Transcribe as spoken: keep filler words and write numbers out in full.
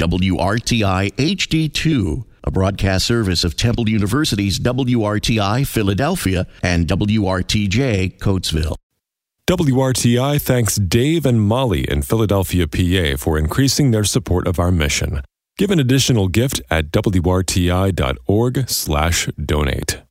W R T I H D two, a broadcast service of Temple University's W R T I Philadelphia and W R T J Coatesville. W R T I thanks Dave and Molly in Philadelphia, P A for increasing their support of our mission. Give an additional gift at W R T I dot org slash donate.